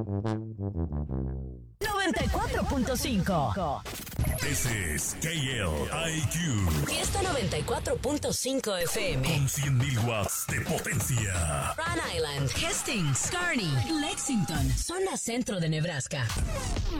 94.5. This is KLIQ. Fiesta 94.5 FM. Con 100.000 watts de potencia. Rhode Island, Hastings, Kearney, Lexington, zona centro de Nebraska.